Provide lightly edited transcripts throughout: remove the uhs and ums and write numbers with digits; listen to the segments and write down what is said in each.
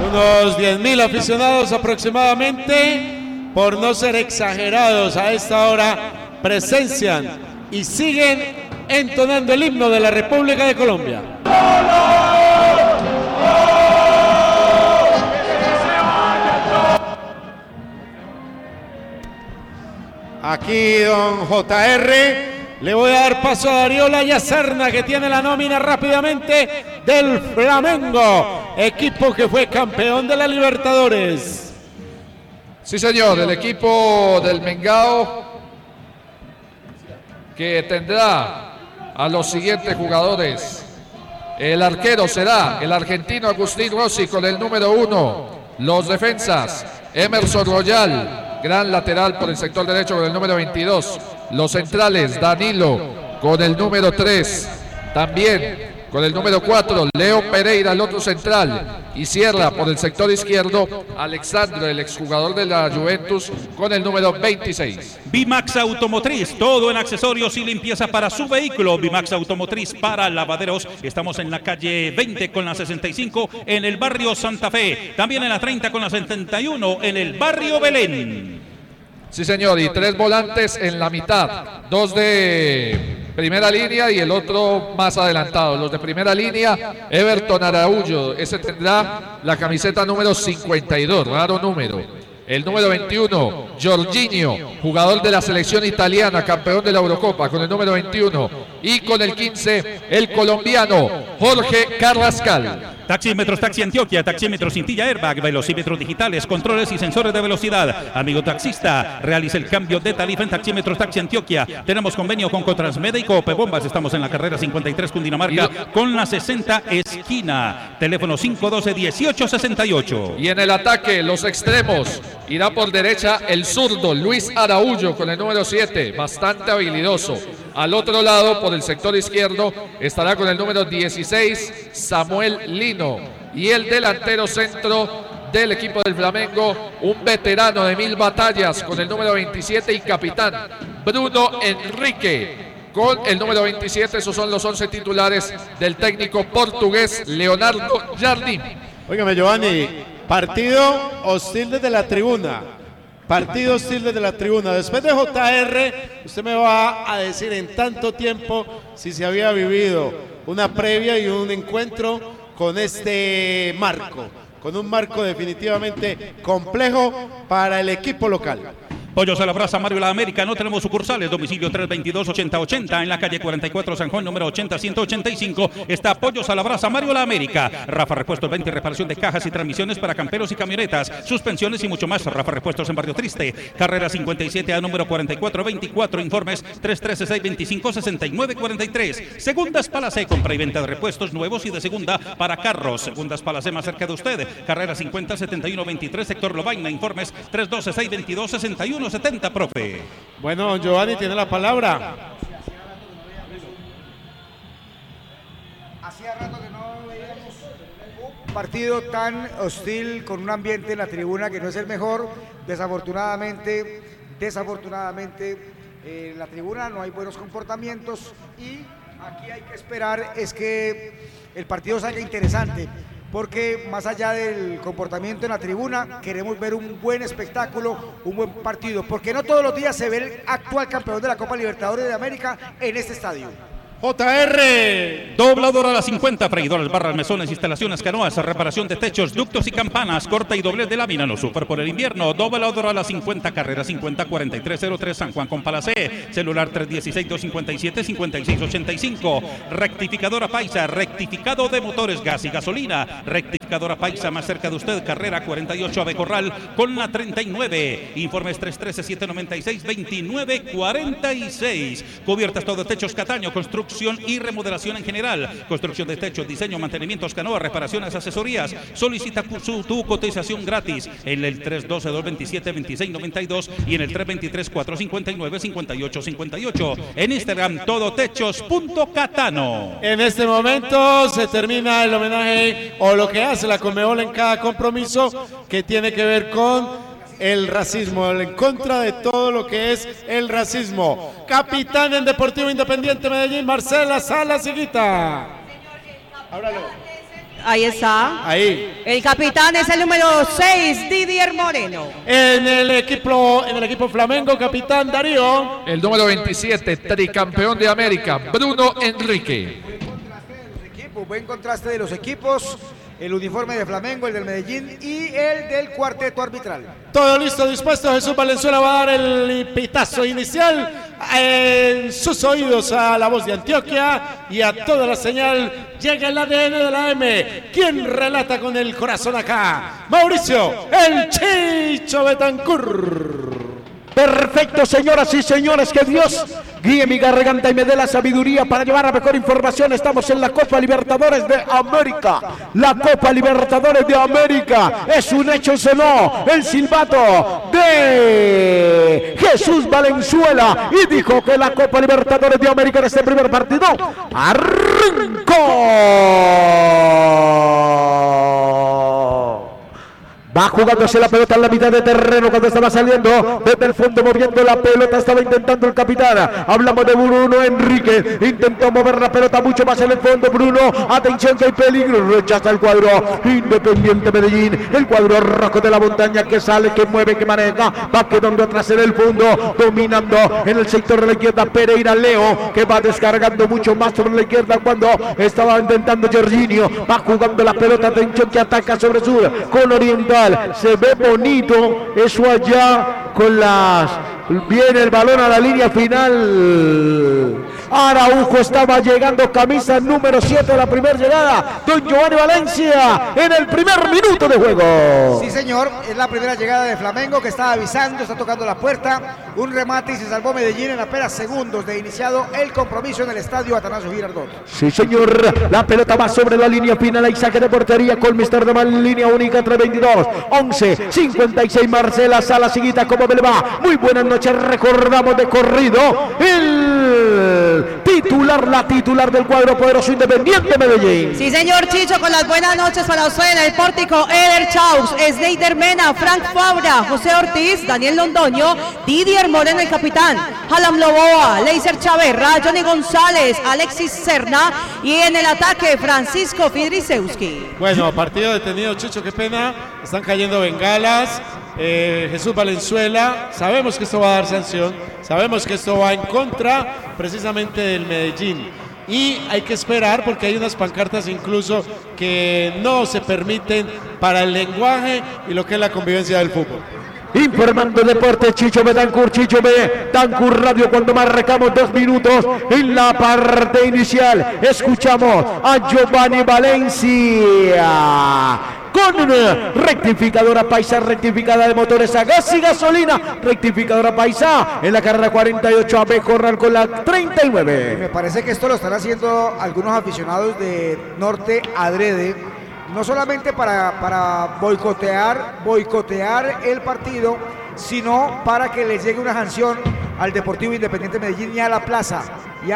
Unos 10.000 aficionados aproximadamente, por no ser exagerados a esta hora, presencian y siguen entonando el himno de la República de Colombia. Aquí don JR. Le voy a dar paso a Darío Laya Serna, que tiene la nómina rápidamente del Flamengo, equipo que fue campeón de la Libertadores. Sí, señor, el equipo del Mengao, que tendrá a los siguientes jugadores. El arquero será el argentino Agustín Rossi con el número 1. Los defensas, Emerson Royal, gran lateral por el sector derecho con el número 22. Los centrales, Danilo con el número 3. También con el número 4, Leo Pereira, el otro central. Y cierra por el sector izquierdo, Alexandro, el exjugador de la Juventus, con el número 26. Bimax Automotriz, todo en accesorios y limpieza para su vehículo. Bimax Automotriz para lavaderos. Estamos en la calle 20 con la 65 en el barrio Santa Fe. También en la 30 con la 71 en el barrio Belén. Sí, señor, y 3 volantes en la mitad. 2 de primera línea y el otro más adelantado. Los de primera línea, Everton Araújo, ese tendrá la camiseta número 52, raro número. El número 21, Jorginho, jugador de la selección italiana, campeón de la Eurocopa, con el número 21. Y con el 15, el colombiano Jorge Carrascal. Taxímetros Taxi Antioquia, taxímetros cintilla airbag, velocímetros digitales, controles y sensores de velocidad. Amigo taxista, realice el cambio de tarifa en Taxímetros Taxi Antioquia. Tenemos convenio con Cotransmeda y Cope Bombas. Estamos en la carrera 53 Cundinamarca con la 60 esquina. Teléfono 512-1868. Y en el ataque, los extremos. Irá por derecha el zurdo Luis Araújo con el número 7, bastante habilidoso. Al otro lado, por el sector izquierdo, estará con el número 16, Samuel Lino. Y el delantero centro del equipo del Flamengo, un veterano de 1000 batallas, con el número 27 y capitán, Bruno Enrique. Con el número 27, esos son los 11 titulares del técnico portugués Leonardo Jardim. Óigame, Giovanni, partido hostil desde la tribuna. Partido hostil desde la tribuna. Después de JR, usted me va a decir en tanto tiempo si se había vivido una previa y un encuentro con este marco, con un marco definitivamente complejo para el equipo local. Pollos a la Brasa Mario La América, no tenemos sucursales, domicilio 322-8080 en la calle 44 San Juan, número 80-185, está Pollos a la Brasa Mario La América. Rafa Repuestos 20, reparación de cajas y transmisiones para camperos y camionetas, suspensiones y mucho más. Rafa Repuestos en Barrio Triste, carrera 57 a número 4424, informes 313-625-6943. Segundas Palacé, compra y venta de repuestos nuevos y de segunda para carros. Segundas Palacé más cerca de usted, carrera 50-7123, sector Lovaina, informes 312-622-6170, profe. Bueno, Giovanni tiene la palabra. Hacía rato que no veíamos un partido tan hostil, con un ambiente en la tribuna que no es el mejor. Desafortunadamente, en la tribuna no hay buenos comportamientos y aquí hay que esperar es que el partido salga interesante. Porque más allá del comportamiento en la tribuna, queremos ver un buen espectáculo, un buen partido, porque no todos los días se ve el actual campeón de la Copa Libertadores de América en este estadio. JR. Dobladora a las 50, freidoras, barras, mesones, instalaciones, canoas, reparación de techos, ductos y campanas, corta y doblez de lámina, no super por el invierno. Dobladora a las 50, carrera 50-4303, San Juan con Palacé, celular 316-257-5685. Rectificadora Paisa, rectificado de motores, gas y gasolina. Rectificadora Paisa más cerca de usted, carrera 48 Ave Corral con la 39. Informes 313-796-2946. Cubiertas todo de techos Cataño, construcción y remodelación en general, construcción de techos, diseño, mantenimientos, canoas, reparaciones, asesorías. Solicita tu cotización gratis en el 312-227-2692 y en el 323-459-5858. En Instagram, todotechos.catano. En este momento se termina el homenaje o lo que hace la Conmebol en cada compromiso que tiene que ver con el racismo, en contra de todo lo que es el racismo. Capitán en Deportivo Independiente Medellín, Marcela Salas Higuita. Háblalo. Ahí está. Ahí. El capitán es el número 6, Didier Moreno. En el equipo Flamengo, capitán Darío. El número 27, tricampeón de América, Bruno Enrique. Buen contraste de los equipos. El uniforme de Flamengo, el del Medellín y el del cuarteto arbitral. Todo listo, dispuesto. Jesús Valenzuela va a dar el pitazo inicial en sus oídos a la voz de Antioquia y a toda la señal. Llega el ADN de la M. ¿Quién relata con el corazón acá? Mauricio, el Chicho Betancur. Perfecto, señoras y señores, que Dios guíe mi garganta y me dé la sabiduría para llevar la mejor información. Estamos en la Copa Libertadores de América. La Copa Libertadores de América es un hecho, sonó el silbato de Jesús Valenzuela y dijo que la Copa Libertadores de América en este primer partido arrancó. Va jugándose la pelota en la mitad de terreno cuando estaba saliendo desde el fondo moviendo la pelota, estaba intentando el capitán. Hablamos de Bruno Enrique, intentó mover la pelota mucho más en el fondo. Bruno, atención que hay peligro, rechaza el cuadro Independiente Medellín, el cuadro rojo de la montaña que sale, que mueve, que maneja, va quedando atrás en el fondo, dominando en el sector de la izquierda Pereira Leo, que va descargando mucho más sobre la izquierda cuando estaba intentando Jorginho, va jugando la pelota, atención que ataca sobre sur con Oriental. Se ve bonito eso allá con las... Viene el balón a la línea final. Araujo estaba llegando, camisa número 7 de la primera llegada. Don Giovanni Valencia en el primer minuto de juego. Sí, señor, es la primera llegada de Flamengo que está avisando, está tocando la puerta. Un remate y se salvó Medellín en apenas segundos de iniciado el compromiso en el estadio Atanasio Girardot. Sí, señor, la pelota va sobre la línea final. Hay saque de portería con Mr. de Mal, línea única entre 22, 11, 56. Marcela Salaciguita, ¿cómo me le va? Muy buenas noches, recordamos de corrido el titular, la titular del cuadro poderoso Independiente Medellín. Sí, señor Chicho, con las buenas noches para usted en el pórtico. Eder Chaus, Sneider Mena, Frank Fabra, José Ortiz, Daniel Londoño, Didier Moreno el capitán, Halam Loboa, Leiser Chaverra, Johnny González, Alexis Serna y en el ataque Francisco Fidrisewski. Bueno, partido detenido, Chicho, qué pena. Están cayendo bengalas. Jesús Valenzuela, sabemos que esto va a dar sanción, sabemos que esto va en contra precisamente del Medellín y hay que esperar porque hay unas pancartas incluso que no se permiten para el lenguaje y lo que es la convivencia del fútbol. Informando Deportes, Chicho Betancur Radio, cuando marcamos 2 minutos en la parte inicial. Escuchamos a Giovanni Valencia con rectificadora paisa, rectificada de motores a gas y gasolina, rectificadora paisa en la carrera 48 AB Corral con la 39. Me parece que esto lo están haciendo algunos aficionados de Norte adrede, no solamente para boicotear el partido, sino para que les llegue una sanción al Deportivo Independiente Medellín y a la plaza. Y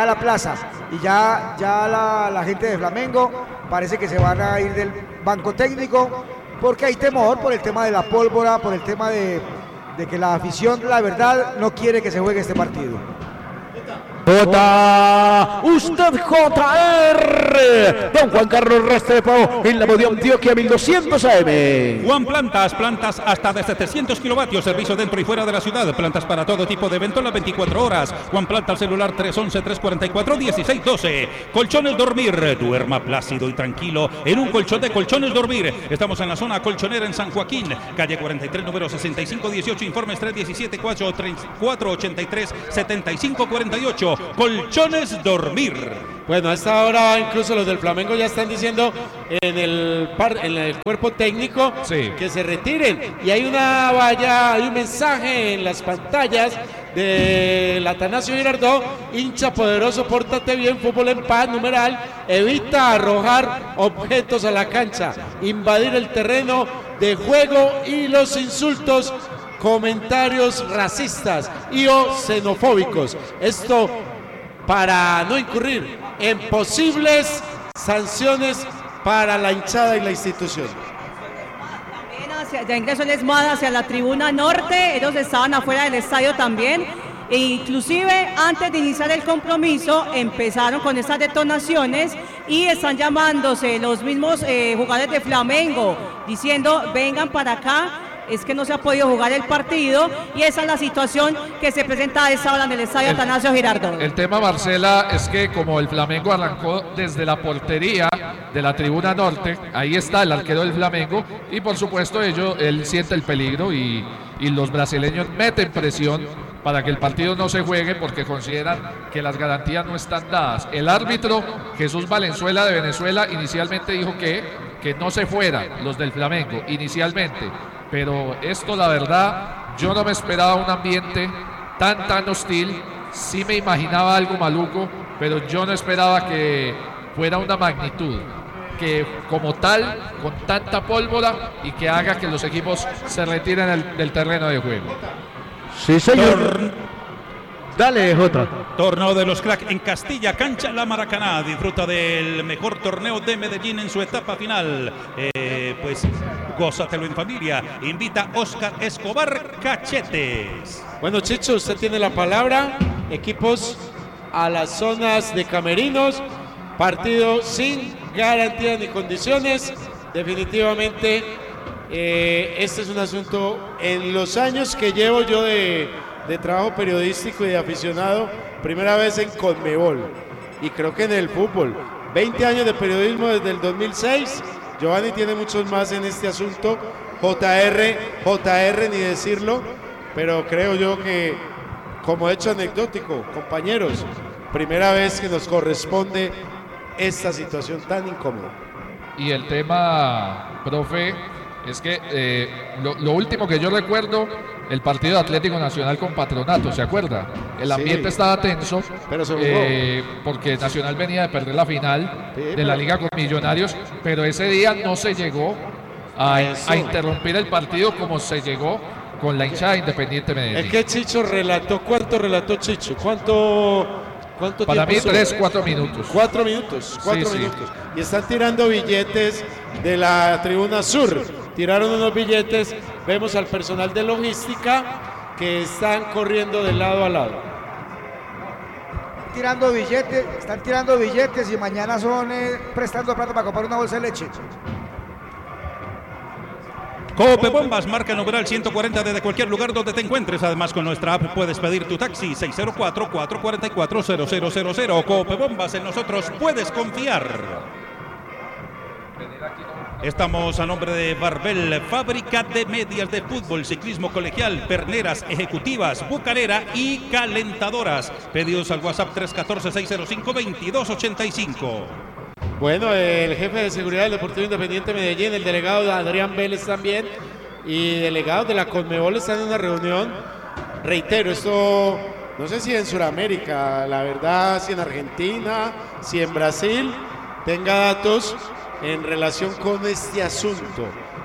ya la gente de Flamengo parece que se van a ir del banco técnico porque hay temor por el tema de la pólvora, por el tema de que la afición, la verdad, no quiere que se juegue este partido. Usted JR, don Juan Carlos Restrepo en la voz de Antioquia 1200 AM. Juan Plantas hasta de 700 kilovatios, servicio dentro y fuera de la ciudad, plantas para todo tipo de evento las 24 horas. Juan Planta al celular 311-344-1612. Colchones Dormir, duerma plácido y tranquilo en un colchón de Colchones Dormir. Estamos en la zona colchonera en San Joaquín, calle 43, número 6518, informes 317-483-7548. Colchones Dormir. Bueno, a esta hora incluso los del Flamengo ya están diciendo en el cuerpo técnico que se retiren. Y hay una valla, hay un mensaje en las pantallas del Atanasio Girardot: hincha poderoso, pórtate bien, fútbol en paz, numeral, evita arrojar objetos a la cancha, invadir el terreno de juego y los insultos, comentarios racistas y o xenofóbicos. Esto para no incurrir en posibles sanciones para la hinchada y la institución. También de ingreso el ESMAD hacia la tribuna norte, ellos estaban afuera del estadio también. E inclusive antes de iniciar el compromiso empezaron con estas detonaciones y están llamándose los mismos jugadores de Flamengo, diciendo vengan para acá, es que no se ha podido jugar el partido y esa es la situación que se presenta a esta hora en el estadio Atanasio Girardot. El tema, Marcela, es que como el Flamengo arrancó desde la portería de la tribuna norte, ahí está el arquero del Flamengo y por supuesto él siente el peligro y los brasileños meten presión para que el partido no se juegue porque consideran que las garantías no están dadas. El árbitro Jesús Valenzuela de Venezuela inicialmente dijo que no se fueran los del Flamengo, inicialmente. Pero esto, la verdad, yo no me esperaba un ambiente tan hostil. Sí me imaginaba algo maluco, pero yo no esperaba que fuera una magnitud que como tal, con tanta pólvora y que haga que los equipos se retiren del terreno de juego. Sí, señor. Dale, Jota. Torneo de los Crack en Castilla, cancha La Maracaná. Disfruta del mejor torneo de Medellín en su etapa final. Pues gózatelo en familia. Invita Oscar Escobar Cachetes. Bueno, Chicho, usted tiene la palabra. Equipos a las zonas de camerinos. Partido sin garantías ni condiciones. Definitivamente, este es un asunto en los años que llevo yo de trabajo periodístico y de aficionado, primera vez en Conmebol y creo que en el fútbol. 20 años de periodismo desde el 2006. Giovanni tiene muchos más en este asunto. JR, ni decirlo, pero creo yo que como hecho anecdótico, compañeros, primera vez que nos corresponde esta situación tan incómoda. Y el tema, profe, es que lo último que yo recuerdo, el partido de Atlético Nacional con Patronato, ¿se acuerda? El ambiente estaba tenso, pero se jugó. porque Nacional venía de perder la final de la Liga con Millonarios, pero ese día no se llegó a interrumpir el partido como se llegó con la hinchada de Independiente Medellín. Es que Chicho relató, ¿cuánto relató Chicho? ¿Cuánto Para mí tiempo? 3-4 minutos. 4 minutos, 4 Sí. minutos. Y están tirando billetes de la tribuna sur. Tiraron unos billetes. Vemos al personal de logística que están corriendo de lado a lado. Están tirando billetes y mañana son prestando plata para comprar una bolsa de leche. Cope Bombas, marca el numeral 140 desde cualquier lugar donde te encuentres. Además, con nuestra app puedes pedir tu taxi 604-444-0000. Cope Bombas, en nosotros puedes confiar. Estamos a nombre de Barbel, fábrica de medias de fútbol, ciclismo colegial, perneras ejecutivas, bucanera y calentadoras. Pedidos al WhatsApp 314-605-2285. Bueno, el jefe de seguridad del Deportivo Independiente Medellín, el delegado Adrián Vélez también, y delegados de la Conmebol están en una reunión. Reitero, esto no sé si en Sudamérica, la verdad, si en Argentina, si en Brasil, tenga datos en relación con este asunto.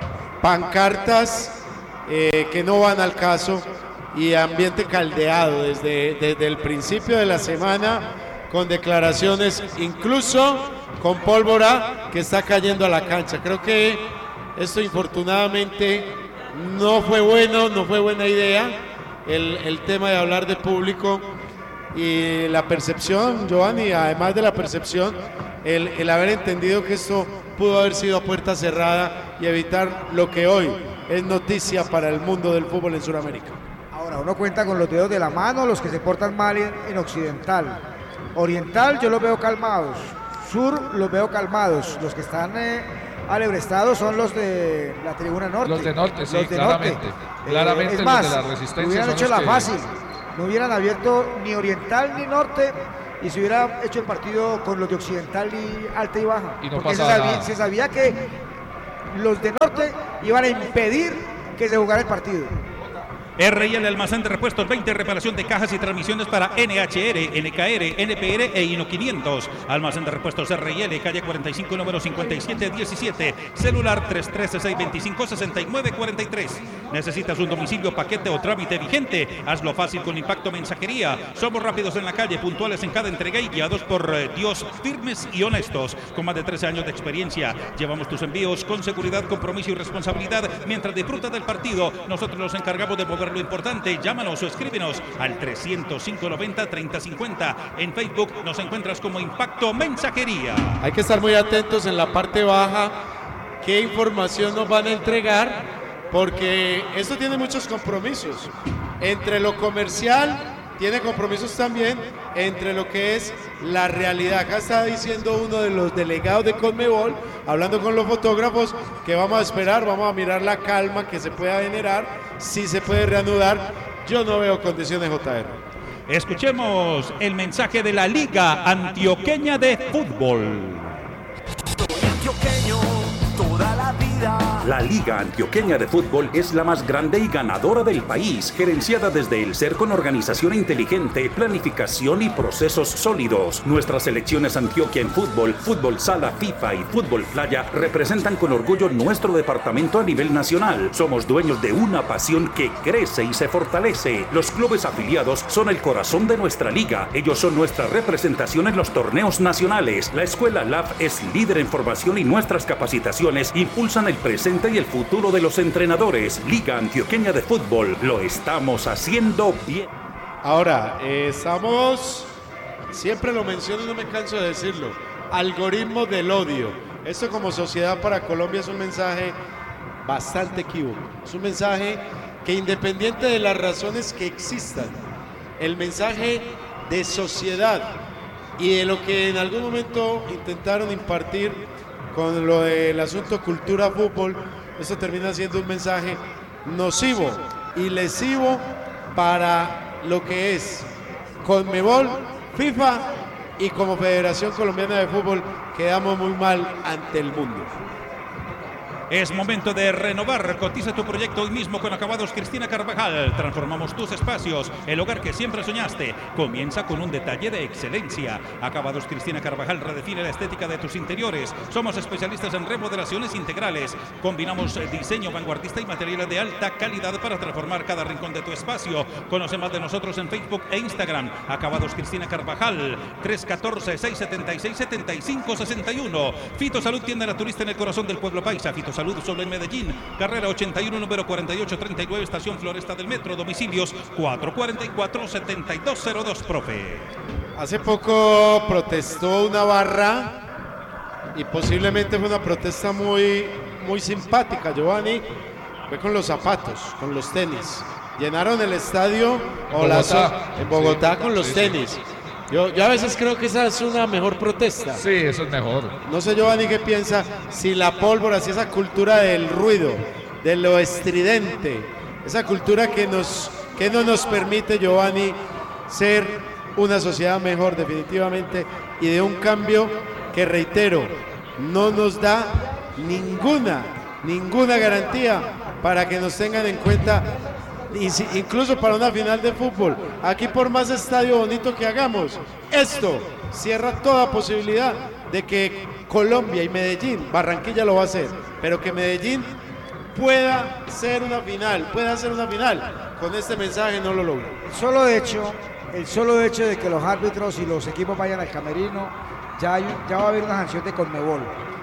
Pancartas que no van al caso y ambiente caldeado desde el principio de la semana, con declaraciones incluso con pólvora que está cayendo a la cancha. Creo que esto infortunadamente no fue bueno, no fue buena idea el tema de hablar de público y la percepción, Giovanni, además de la percepción, el haber entendido que esto pudo haber sido a puerta cerrada y evitar lo que hoy es noticia para el mundo del fútbol en Sudamérica. Ahora, uno cuenta con los dedos de la mano los que se portan mal en Occidental. Oriental yo los veo calmados. Sur los veo calmados. Los que están alebrestados son los de la tribuna norte. Los de norte, sí, Los de claramente. norte. Claramente Es más, los de la resistencia hubieran son hecho los la que... fácil. No hubieran abierto ni Oriental ni Norte y se hubiera hecho el partido con los de Occidental y Alta y Baja. Y no porque pasaba nada. se sabía que los de Norte iban a impedir que se jugara el partido. RL Almacén de Repuestos 20, reparación de cajas y transmisiones para NHR, NKR, NPR e Hino 500. Almacén de Repuestos RL, calle 45, número 5717. Celular 313-625-6943. ¿Necesitas un domicilio, paquete o trámite vigente? Hazlo fácil con Impacto Mensajería. Somos rápidos en la calle, puntuales en cada entrega y guiados por Dios, firmes y honestos. Con más de 13 años de experiencia, llevamos tus envíos con seguridad, compromiso y responsabilidad. Mientras disfrutas del partido, nosotros nos encargamos de mover ver lo importante. Llámanos o escríbenos al 305-90-3050. En Facebook nos encuentras como Impacto Mensajería. Hay que estar muy atentos en la parte baja qué información nos van a entregar, porque esto tiene muchos compromisos. Entre lo comercial, tiene compromisos también entre lo que es la realidad. Acá está diciendo uno de los delegados de Conmebol, hablando con los fotógrafos, que vamos a esperar, vamos a mirar la calma que se pueda generar, si se puede reanudar. Yo no veo condiciones, JR. Escuchemos el mensaje de la Liga Antioqueña de Fútbol. Soy antioqueño toda la vida. La Liga Antioqueña de Fútbol es la más grande y ganadora del país, gerenciada desde el SER con organización inteligente, planificación y procesos sólidos. Nuestras selecciones Antioquia en fútbol, fútbol sala, FIFA y fútbol playa representan con orgullo nuestro departamento a nivel nacional. Somos dueños de una pasión que crece y se fortalece. Los clubes afiliados son el corazón de nuestra liga. Ellos son nuestra representación en los torneos nacionales. La Escuela LAF es líder en formación y nuestras capacitaciones impulsan el presente y el futuro de los entrenadores. Liga Antioqueña de Fútbol, lo estamos haciendo bien. Ahora, estamos, siempre lo menciono y no me canso de decirlo, algoritmo del odio. Esto como sociedad para Colombia es un mensaje bastante equívoco. Es un mensaje que, independiente de las razones que existan, el mensaje de sociedad y de lo que en algún momento intentaron impartir con lo del asunto cultura fútbol, esto termina siendo un mensaje nocivo y lesivo para lo que es Conmebol, FIFA y como Federación Colombiana de Fútbol. Quedamos muy mal ante el mundo. Es momento de renovar. Cotiza tu proyecto hoy mismo con Acabados Cristina Carvajal. Transformamos tus espacios, el hogar que siempre soñaste. Comienza con un detalle de excelencia. Acabados Cristina Carvajal redefine la estética de tus interiores. Somos especialistas en remodelaciones integrales. Combinamos diseño vanguardista y materiales de alta calidad para transformar cada rincón de tu espacio. Conoce más de nosotros en Facebook e Instagram. Acabados Cristina Carvajal, 314-676-7561. Fito Salud, tienda naturista en el corazón del pueblo paisa. Fito Salud solo en Medellín, carrera 81, número 4839, estación Floresta del Metro, domicilios 444-7202, profe. Hace poco protestó una barra y posiblemente fue una protesta muy simpática, Giovanni. Fue con los zapatos, con los tenis. Llenaron el estadio en Bogotá con los tenis. Yo a veces creo que esa es una mejor protesta. Sí, eso es mejor. No sé, Giovanni, qué piensa, si la pólvora, si esa cultura del ruido, de lo estridente, esa cultura que no nos permite, Giovanni, ser una sociedad mejor definitivamente, y de un cambio que, reitero, no nos da ninguna garantía para que nos tengan en cuenta, incluso para una final de fútbol. Aquí, por más estadio bonito que hagamos, esto cierra toda posibilidad de que Colombia y Medellín, Barranquilla lo va a hacer, pero que Medellín pueda hacer una final. Con este mensaje no lo logra. El solo hecho de que los árbitros y los equipos vayan al camerino, ya va a haber una sanción de Conmebol.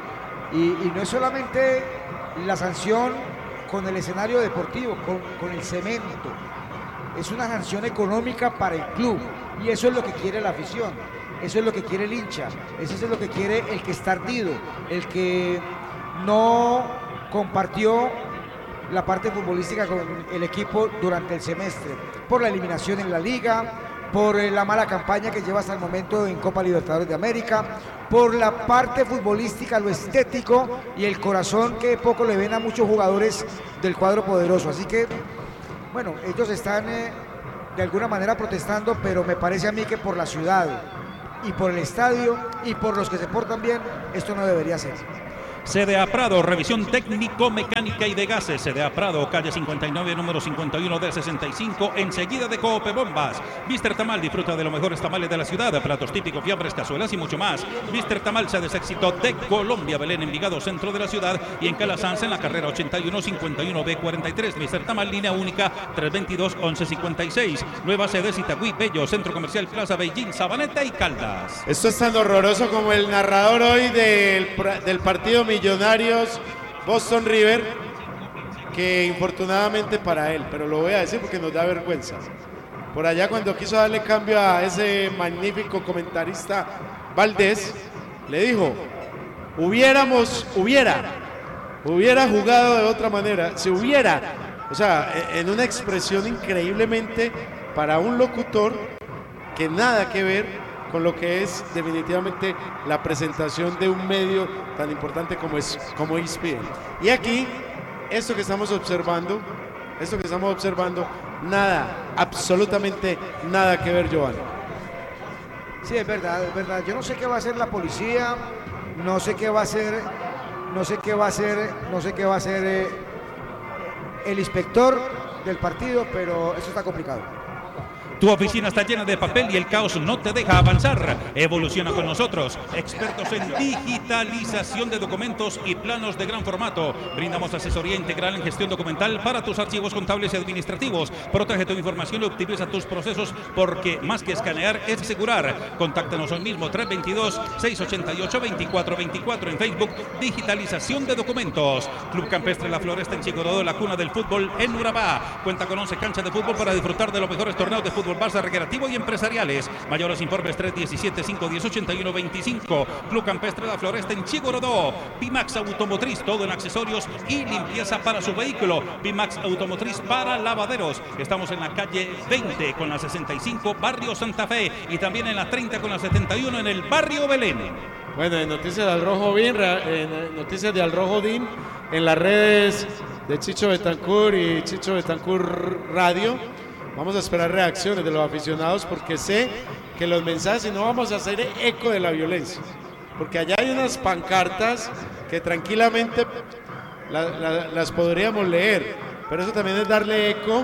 Y no es solamente la sanción con el escenario deportivo, con el cemento. Es una sanción económica para el club, y eso es lo que quiere la afición, eso es lo que quiere el hincha, eso es lo que quiere el que está ardido, el que no compartió la parte futbolística con el equipo durante el semestre, por la eliminación en la liga, por la mala campaña que lleva hasta el momento en Copa Libertadores de América, por la parte futbolística, lo estético y el corazón que poco le ven a muchos jugadores del cuadro poderoso. Así que, bueno, ellos están de alguna manera protestando, pero me parece a mí que por la ciudad y por el estadio y por los que se portan bien, esto no debería ser. CDA Prado, revisión técnico, mecánica y de gases. CDA Prado, calle 59, número 51 de 65, enseguida de Cope Bombas. Mister Tamal, disfruta de los mejores tamales de la ciudad, platos típicos, fiambres, cazuelas y mucho más. Mister Tamal, sede de éxito de Colombia, Belén, Envigado, centro de la ciudad, y en Calasanz, en la carrera 81 51 B43. Mister Tamal, línea única 322-1156. Nueva sede Itagüí, Bello, centro comercial Plaza Beijing, Sabaneta y Caldas. Esto es tan horroroso como el narrador hoy del partido Millonarios Boston River, que infortunadamente para él, pero lo voy a decir porque nos da vergüenza. Por allá cuando quiso darle cambio a ese magnífico comentarista Valdés, le dijo, hubiera jugado de otra manera, si hubiera, o sea, en una expresión increíblemente para un locutor que nada que ver con lo que es definitivamente la presentación de un medio tan importante como ESPN. Y aquí, esto que estamos observando, nada, absolutamente nada que ver, Giovanni. Sí, es verdad, es verdad. Yo no sé qué va a hacer la policía, no sé qué va a hacer el inspector del partido, pero eso está complicado. Tu oficina está llena de papel y el caos no te deja avanzar. Evoluciona con nosotros, expertos en digitalización de documentos y planos de gran formato. Brindamos asesoría integral en gestión documental para tus archivos contables y administrativos. Protege tu información y optimiza tus procesos porque más que escanear es asegurar. Contáctanos hoy mismo 322-688-2424 en Facebook. Digitalización de documentos. Club Campestre La Floresta en Chigorodó, la cuna del fútbol en Urabá. Cuenta con 11 canchas de fútbol para disfrutar de los mejores torneos de fútbol base, recreativo y empresariales. Mayores informes 317-510-8125. Club Campestre La Floresta en Chigorodó. Bimax Automotriz, todo en accesorios y limpieza para su vehículo. Bimax Automotriz para lavaderos. Estamos en la calle 20 con la 65, barrio Santa Fe, y también en la 30 con la 71 en el barrio Belén. Bueno, en Noticias de Al Rojo DIN, en las redes de Chicho Betancourt y Chicho Betancourt Radio, vamos a esperar reacciones de los aficionados porque sé que los mensajes, y no vamos a hacer eco de la violencia, porque allá hay unas pancartas que tranquilamente las podríamos leer, pero eso también es darle eco.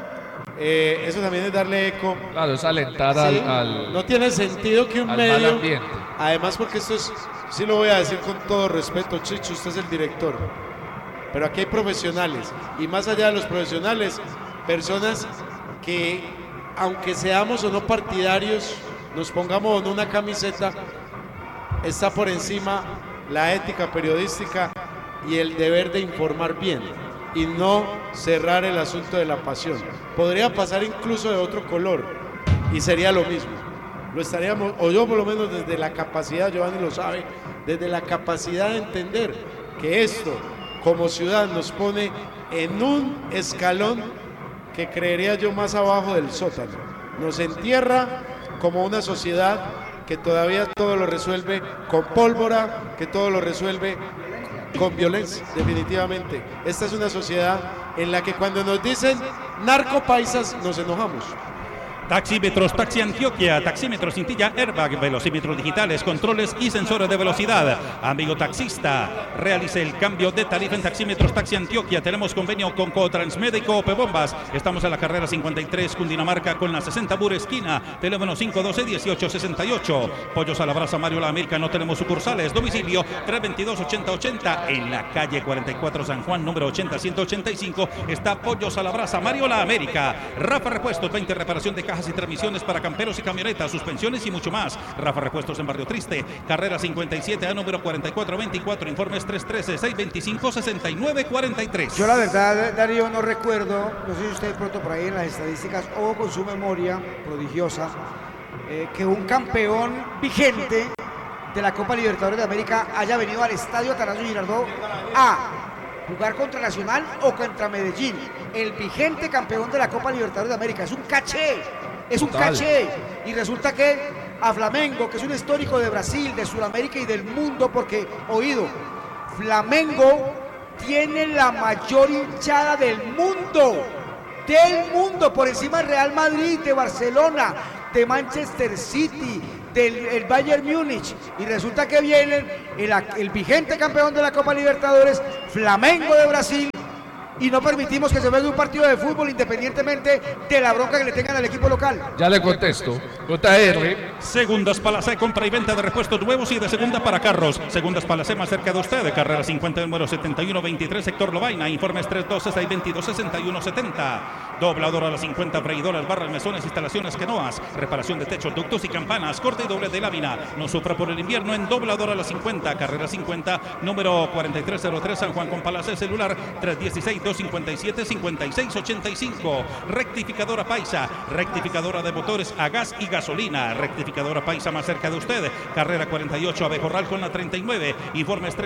Claro, es alentar sí, al no tiene sentido que un medio, mal ambiente. Además porque esto es, sí lo voy a decir con todo respeto, Chicho, usted es el director, pero aquí hay profesionales, y más allá de los profesionales, personas que, aunque seamos o no partidarios, nos pongamos en una camiseta, está por encima la ética periodística y el deber de informar bien y no cerrar el asunto de la pasión. Podría pasar incluso de otro color y sería lo mismo. Lo estaríamos, o yo por lo menos desde la capacidad, Giovanni lo sabe, desde la capacidad de entender que esto como ciudad nos pone en un escalón que creería yo más abajo del sótano. Nos entierra como una sociedad que todavía todo lo resuelve con pólvora, que todo lo resuelve con violencia, definitivamente. Esta es una sociedad en la que cuando nos dicen narcopaisas nos enojamos. Taxímetros Taxi Antioquia, taxímetros cintilla airbag, velocímetros digitales, controles y sensores de velocidad. Amigo taxista, realice el cambio de tarifa en Taxímetros Taxi Antioquia. Tenemos convenio con Cotransmed y Coop Bombas. Estamos en la carrera 53 Cundinamarca con la 60 Bur esquina. Teléfono 512-1868. Pollos a la Brasa Mario La América, no tenemos sucursales. Domicilio 322-8080 en la calle 44 San Juan, número 80-185. Está Pollos a la Brasa Mario La América. Rafa Repuestos, 20 reparación de cajas y transmisiones para camperos y camionetas, suspensiones y mucho más. Rafa Repuestos en Barrio Triste, carrera 57 a número 4424, informes 313-625-6943. Yo la verdad, Darío, no recuerdo, no sé si usted pronto por ahí en las estadísticas o con su memoria prodigiosa, que un campeón vigente de la Copa Libertadores de América haya venido al estadio Atanasio Girardot a jugar contra Nacional o contra Medellín. El vigente campeón de la Copa Libertadores de América. Es un caché, y resulta que a Flamengo, que es un histórico de Brasil, de Sudamérica y del mundo, porque, oído, Flamengo tiene la mayor hinchada del mundo, por encima del Real Madrid, de Barcelona, de Manchester City, del Bayern Múnich, y resulta que viene el vigente campeón de la Copa Libertadores, Flamengo de Brasil, y no permitimos que se juegue un partido de fútbol independientemente de la bronca que le tengan al equipo local. Ya le contesto. JR. Segundas Palacé, compra y venta de repuestos nuevos y de segunda para carros. Segundas Palacé, más cerca de usted, de carrera 50, número 7123, sector Lovaina. Informes 312-622-6170. Dobladora a las 50, freidoras, barras, mesones, instalaciones, canoas, reparación de techos, ductos y campanas, corte y doble de lámina. No sufra por el invierno en Dobladora a las 50, carrera 50, número 4303, San Juan con Palacé, celular 316 322-57-5685. Rectificadora Paisa, rectificadora de motores a gas y gasolina. Rectificadora Paisa más cerca de usted. Carrera 48, Abejorral con la 39. Informes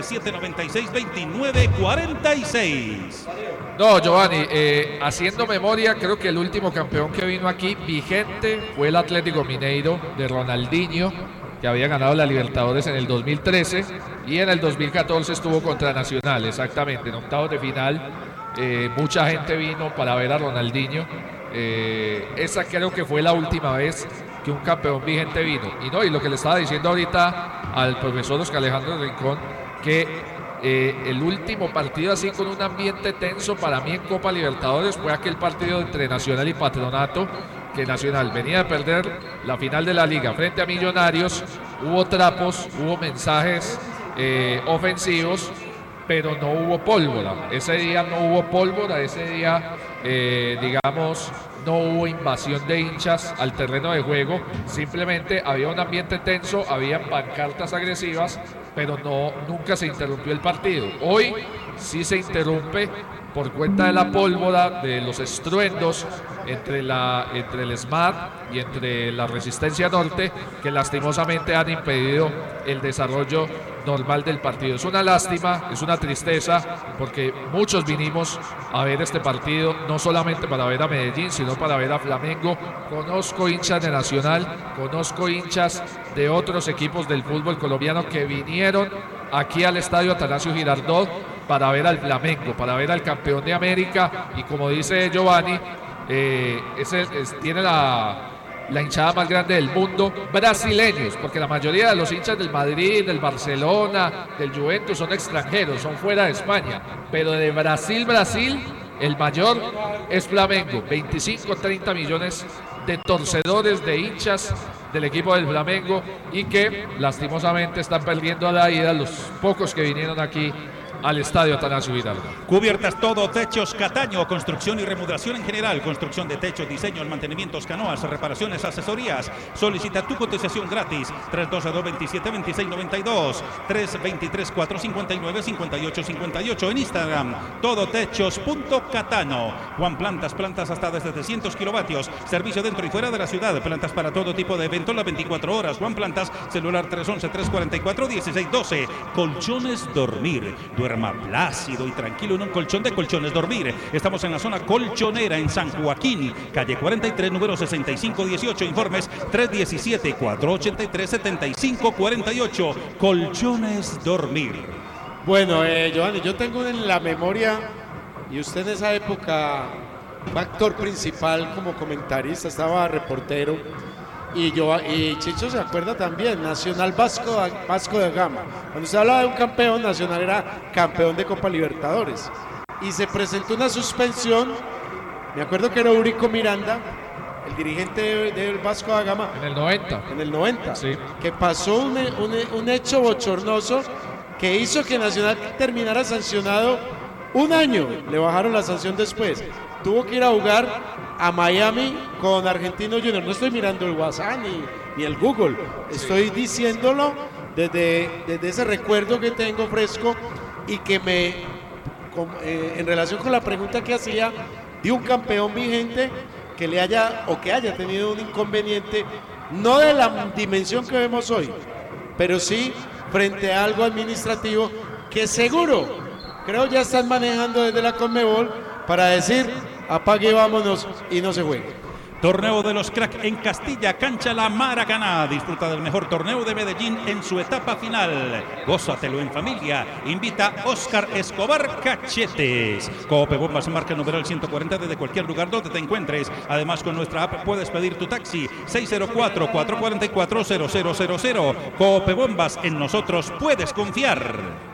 313-796-2946. No, Giovanni, haciendo memoria, creo que el último campeón que vino aquí vigente fue el Atlético Mineiro de Ronaldinho, que había ganado la Libertadores en el 2013 y en el 2014 estuvo contra Nacional, exactamente, en octavos de final. Mucha gente vino para ver a Ronaldinho. Esa creo que fue la última vez que un campeón vigente vino. Y lo que le estaba diciendo ahorita al profesor Oscar Alejandro Rincón, que el último partido así con un ambiente tenso para mí en Copa Libertadores fue aquel partido entre Nacional y Patronato, que Nacional venía de perder la final de la Liga frente a Millonarios. Hubo trapos, hubo mensajes ofensivos, pero no hubo pólvora. Ese día no hubo pólvora, ese día, digamos, no hubo invasión de hinchas al terreno de juego. Simplemente había un ambiente tenso, había pancartas agresivas, pero nunca se interrumpió el partido. Hoy sí se interrumpe por cuenta de la pólvora, de los estruendos entre el SMAT y entre la Resistencia Norte, que lastimosamente han impedido el desarrollo normal del partido. Es una lástima, es una tristeza, porque muchos vinimos a ver este partido, no solamente para ver a Medellín, sino para ver a Flamengo. Conozco hinchas de Nacional, conozco hinchas de otros equipos del fútbol colombiano que vinieron aquí al estadio Atanasio Girardot para ver al Flamengo, para ver al campeón de América, y como dice Giovanni, tiene la hinchada más grande del mundo, brasileños, porque la mayoría de los hinchas del Madrid, del Barcelona, del Juventus son extranjeros, son fuera de España, pero de Brasil, el mayor es Flamengo. 25-30 millones de torcedores, de hinchas del equipo del Flamengo, y que lastimosamente están perdiendo a la ida los pocos que vinieron aquí al estadio Atanasio Girardot. Cubiertas todo, techos Cataño, construcción y remodelación en general, construcción de techos, diseño, mantenimientos, canoas, reparaciones, asesorías. Solicita tu cotización gratis. 322-27-2692, 323-459-5858 en Instagram. Todotechos.catano. Juan Plantas hasta desde 300 kilovatios. Servicio dentro y fuera de la ciudad. Plantas para todo tipo de eventos las 24 horas. Juan Plantas, celular 311-344-1612. Colchones Dormir. Duerma plácido y tranquilo en un colchón de Colchones Dormir. Estamos en la zona colchonera en San Joaquín, calle 43, número 6518. Informes 317-483-7548. Colchones Dormir. Bueno, Giovanni, yo tengo en la memoria, y usted en esa época fue actor principal como comentarista, estaba reportero, y Chicho se acuerda también, Nacional Vasco de Gama. Cuando se habla de un campeón, Nacional era campeón de Copa Libertadores. Y se presentó una suspensión, me acuerdo que era Eurico Miranda, el dirigente del Vasco de Gama. En el 90. En el 90, sí. Que pasó un hecho bochornoso que hizo que Nacional terminara sancionado un año. Le bajaron la sanción después. Tuvo que ir a jugar a Miami con Argentino Junior. No estoy mirando el WhatsApp ni el Google. Estoy diciéndolo desde ese recuerdo que tengo fresco, y que en relación con la pregunta que hacía de un campeón vigente que haya tenido un inconveniente, no de la dimensión que vemos hoy, pero sí frente a algo administrativo que seguro, creo ya están manejando desde la Conmebol para decir: apague y vámonos y no se juegue. Torneo de los Crack en Castilla, cancha La Maracaná. Disfruta del mejor torneo de Medellín en su etapa final. Gózatelo en familia. Invita Oscar Escobar Cachetes. Cope Bombas, marca el numeral 140 desde cualquier lugar donde te encuentres. Además, con nuestra app puedes pedir tu taxi. 604-444-0000. Cope Bombas, en nosotros puedes confiar.